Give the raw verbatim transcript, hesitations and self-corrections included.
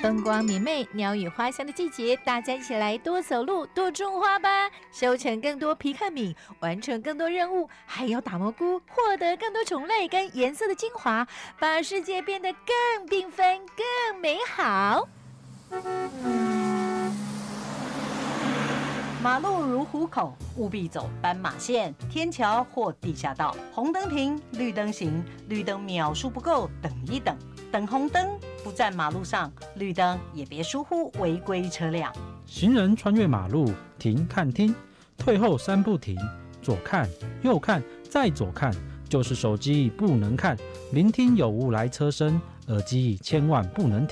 风光明媚、鸟语花香的季节，大家一起来多走路、多种花吧，收成更多皮克敏，完成更多任务，还有打蘑菇，获得更多种类跟颜色的精华，把世界变得更缤纷、更美好。 马路如虎口，务必走斑马线、天桥或地下道。红灯停，绿灯行，绿灯秒数不够，等一等。等红灯，不站马路上，绿灯也别疏忽违规车辆。 行人穿越马路，停看听，退后三步停，左看右看再左看，就是手机不能看，聆听有无来车声，耳机千万不能停。